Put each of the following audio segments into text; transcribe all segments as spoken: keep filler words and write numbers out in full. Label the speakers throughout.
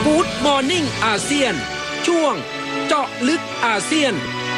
Speaker 1: Good Morning อาเซียนช่วงเจาะลึกอาเซียน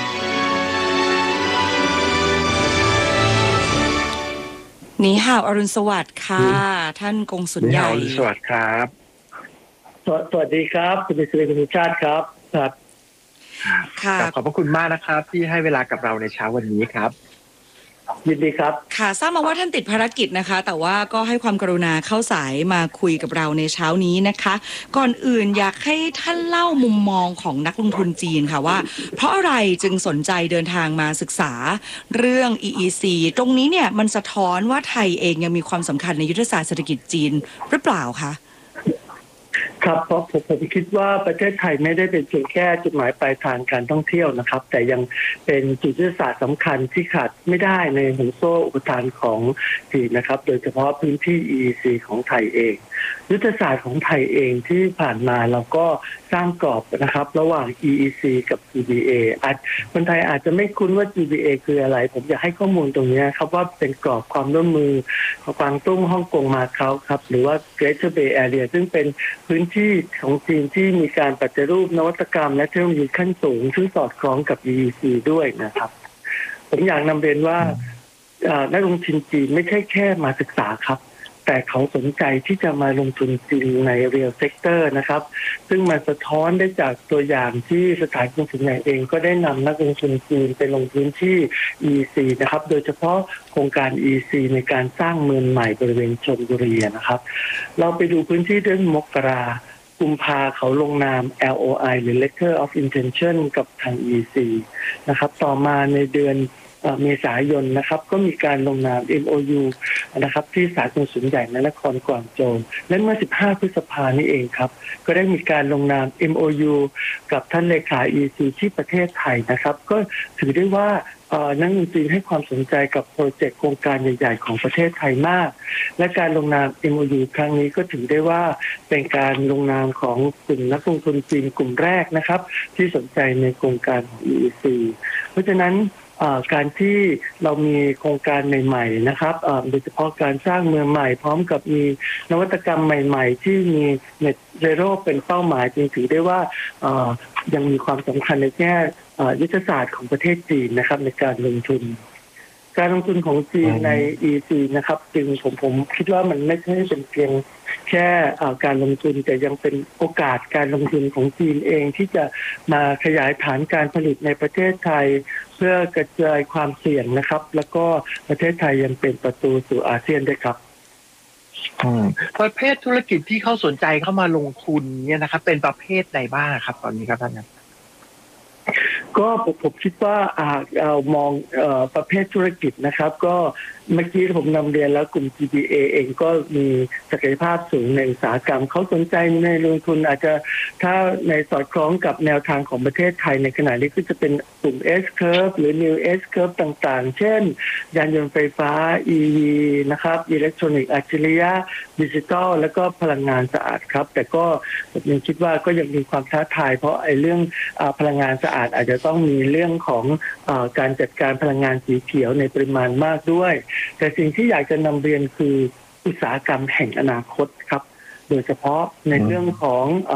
Speaker 2: นี่ห่าวอรุณสวัสดิ์ค่ะท่านกงสุลใหญ่
Speaker 3: อรุณสวัสดิ์ครับ
Speaker 4: สวัสดีครับคุณศิริคุณชาติครับครับ
Speaker 3: ค่ะขอบพระคุณมากนะครับที่ให้เวลากับเราในเช้าวันนี้ครับ
Speaker 4: ยินดีครับ
Speaker 2: ค่ะทราบมาว่าท่านติดภารกิจนะคะแต่ว่าก็ให้ความกรุณาเข้าสายมาคุยกับเราในเช้านี้นะคะก่อนอื่นอยากให้ท่านเล่ามุมมองของนักลงทุนจีนค่ะว่าเพราะอะไรจึงสนใจเดินทางมาศึกษาเรื่อง อี อี ซี ตรงนี้เนี่ยมันสะท้อนว่าไทยเองยังมีความสำคัญในยุทธศาสตร์เศรษฐกิจจีนหรือเปล่าคะ
Speaker 4: ครับเพราะผมผมคิดว่าประเทศไทยไม่ได้เป็นเพียงแค่จุดหมายปลายทางการท่องเที่ยวนะครับแต่ยังเป็นจุดยุทธศาสตร์สำคัญที่ขาดไม่ได้ในห่วงโซ่อุปทานของจีนนะครับโดยเฉพาะพื้นที่ อี อี ซี ของไทยเองยุทธศาสตร์ของไทยเองที่ผ่านมาเราก็สร้างกรอบนะครับระหว่าง อี อี ซี กับ จี บี เอ อาจคนไทยอาจจะไม่คุ้นว่า จี บี เอ คืออะไรผมอยากให้ข้อมูลตรงนี้ครับว่าเป็นกรอบความร่วมมือของกวางตุ้งฮ่องกงมาเก๊าครับหรือว่า Greater Bay Area ซึ่งเป็นพื้นที่ของจีนที่มีการปฏิรูปนวัตกรรมและเทคโนโลยีขั้นสูงซึ่งสอดคล้องกับ อี อี ซี ด้วยนะครับผมอยากนำเรียนว่านักลงทุนจีนไม่ใช่แค่มาศึกษาครับแต่เขาสนใจที่จะมาลงทุนจริงใน Real Sector นะครับซึ่งมันสะท้อนได้จากตัวอย่างที่สถานลงทุนใหญ่เองก็ได้นำนักลงทุนจีนไปลงพื้นที่ อี อี ซี นะครับโดยเฉพาะโครงการ อี อี ซี ในการสร้างเมืองใหม่บริเวณชลบุรีนะครับเราไปดูพื้นที่เดือนมกรากุมภาเขาลงนาม แอล โอ ไอ หรือ Letter of Intention กับทาง อี อี ซี นะครับต่อมาในเดือนเมษายนนะครับก็มีการลงนาม เอ็ม โอ ยู นะครับที่ศาลกงสุลใหญ่ในนครกวางโจวและเมื่อสิบห้าพฤษภาคมนี้เองครับก็ได้มีการลงนาม เอ็ม โอ ยู กับท่านเลขา อี อี ซี ที่ประเทศไทยนะครับก็ถือได้ว่านักลงทุนให้ความสนใจกับโปรเจกต์โครงการใหญ่ๆของประเทศไทยมากและการลงนาม เอ็ม โอ ยู ครั้งนี้ก็ถือได้ว่าเป็นการลงนามของกลุ่มนักลงทุนจีนกลุ่มแรกนะครับที่สนใจในโครงการของ อี อี ซี เพราะฉะนั้นการที่เรามีโครงการใหม่ๆนะครับโดยเฉพาะการสร้างเมืองใหม่พร้อมกับมีนวัตกรรมใหม่ๆที่มีเน็ตเซโร่เป็นเป้าหมายจึงถือได้ว่ายังมีความสำคัญในแง่ยุทธศาสตร์ของประเทศจีนนะครับในการลงทุนการลงทุนของจีนใน อี อี ซี นะครับจึงผมผมคิดว่ามันไม่ใช่เป็นเพียงแค่การลงทุนแต่ยังเป็นโอกาสการลงทุนของจีนเองที่จะมาขยายฐานการผลิตในประเทศไทยเพื่อกระจายความเสี่ยงนะครับแล้วก็ประเทศไทยยังเป็นประตูสู่อาเซียนด้วยครับ
Speaker 3: ประเภทธุรกิจที่เขาสนใจเข้ามาลงทุนเนี่ยนะครับเป็นประเภทใดบ้างครับตอนนี้ครับท่านครับ
Speaker 4: ก็ผมผมคิดว่าเอามองประเภทธุรกิจนะครับก็เมื่อกี้ผมนำเรียนแล้วกลุ่ม จี บี เอ เองก็มีศักยภาพสูงในอุตสาหกรรมเขาสนใจในลงทุนอาจจะถ้าในสอดคล้องกับแนวทางของประเทศไทยในขณะนี้ก็จะเป็นกลุ่ม S curve หรือ New S curve ต่างๆเช่นยานยนต์ไฟฟ้า อี วี นะครับอิเล็กทรอนิกส์อัจฉริยะดิจิทัลแล้วก็พลังงานสะอาดครับแต่ก็ผมยังคิดว่าก็ยังมีความท้าทายเพราะไอ้เรื่องพลังงานสะอาดอาจจะต้องมีเรื่องของการจัดการพลังงานสีเขียวในปริมาณมากด้วยแต่สิ่งที่อยากจะนำเรียนคืออุตสาหกรรมแห่งอนาคตครับโดยเฉพาะในเรื่องของ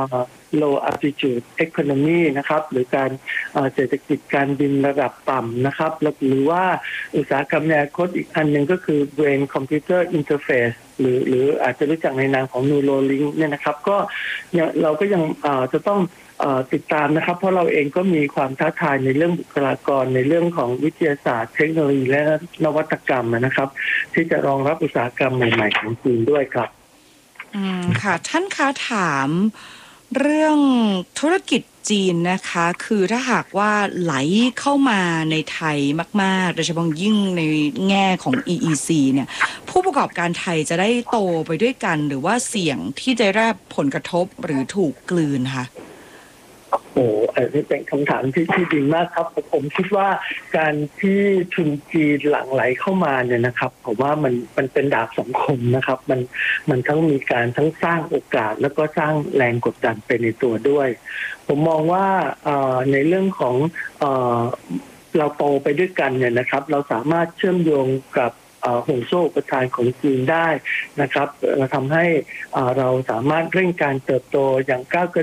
Speaker 4: low altitude economy นะครับหรือการเศรษฐกิจการบินระดับต่ำนะครับหรือว่าอุตสาหกรรมในอนาคตอีกอันหนึ่งก็คือ brain computer interface หรือหรืออาจจะรู้จักในนามของ Neuralink เนี่ยนะครับก็เราก็ยังจะต้องติดตามนะครับเพราะเราเองก็มีความท้าทายในเรื่องบุคลากรในเรื่องของวิทยาศาสตร์เทคโนโลยีและนวัตกรรมนะครับที่จะรองรับอุตสาหกรรมใหม่ๆของจีนด้วยครับ
Speaker 2: อืมค่ะท่านคะถามเรื่องธุรกิจจีนนะคะคือถ้าหากว่าไหลเข้ามาในไทยมากๆโดยเฉพาะยิ่งในแง่ของ อี อี ซี เนี่ยผู้ประกอบการไทยจะได้โตไปด้วยกันหรือว่าเสี่ยงที่จะได้รับผลกระทบหรือถูกกลืนคะ
Speaker 4: โอ้อันนี้เป็นคำถามที่ที่ดีมากครับผมคิดว่าการที่ทุนจีนหลั่งไหลเข้ามาเนี่ยนะครับผมว่ามันมันเป็นดาบสองคมนะครับมันมันทั้งมีการทั้งสร้างโอกาสแล้วก็สร้างแรงกดดันไปในตัวด้วยผมมองว่าในเรื่องของเราโตไปด้วยกันเนี่ยนะครับเราสามารถเชื่อมโยงกับห่วงโซ่อุปทานของจีนได้นะครับเราทำให้เราสามารถเร่งการเติบโตอย่างก้าวกระ